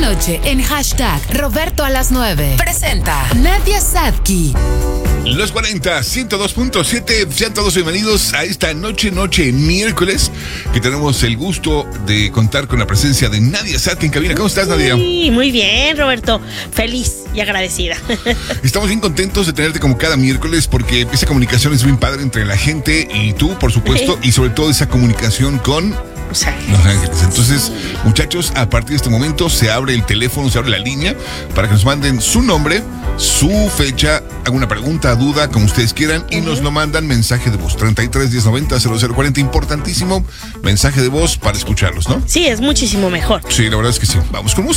noche en hashtag Roberto a las 9. Presenta Nadia Sadki. Los 40, 102.7, sean todos bienvenidos a esta noche miércoles, que tenemos el gusto de contar con la presencia de Nadia Sadki en cabina. ¿Cómo estás, Nadia? Sí, muy bien, Roberto. Feliz y agradecida. Estamos bien contentos de tenerte como cada miércoles, porque esa comunicación es bien padre entre la gente y tú, por supuesto, y sobre todo esa comunicación con Los Ángeles. Entonces, muchachos, a partir de este momento se abre el teléfono, se abre la línea para que nos manden su nombre, su fecha, alguna pregunta, duda, como ustedes quieran, y nos lo mandan mensaje de voz. 33 1090 0040, importantísimo mensaje de voz para escucharlos, ¿no? Sí, es muchísimo mejor. Sí, la verdad es que sí. Vamos con música.